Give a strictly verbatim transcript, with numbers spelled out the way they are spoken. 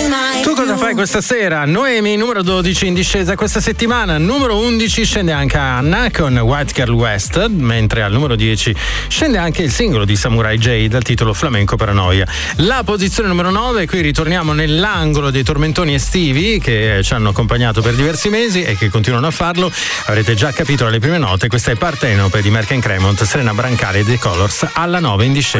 Tu cosa fai questa sera? Noemi, numero dodici in discesa questa settimana. Numero undici scende anche Anna con White Girl West, mentre al numero dieci scende anche il singolo di Samurai J dal titolo Flamenco Paranoia. La posizione numero nove, qui ritorniamo nell'angolo dei tormentoni estivi che ci hanno accompagnato per diversi mesi e che continuano a farlo. Avrete già capito dalle prime note, questa è Partenope di Merck and Cremont, Serena Brancali e The Colors alla nove in discesa.